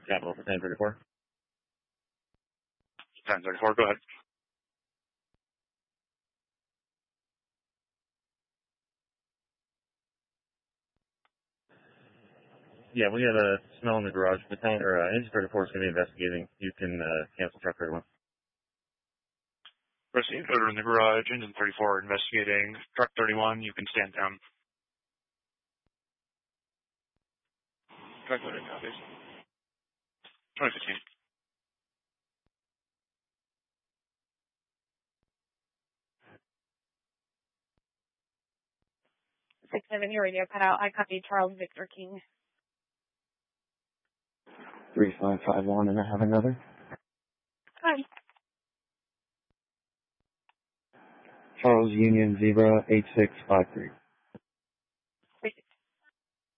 Capital for 1034. 1034, go ahead. Yeah, we have a smell in the garage. Engine 34 is going to be investigating. You can cancel truck 31. Proceed. Odor in the garage. Engine 34 investigating. Truck 31, you can stand down. Truck 31, copies. 2015. 6-7, your radio cut out. I copy Charles Victor King. 3551, and I have another. Hi. Charles Union Zebra 8653.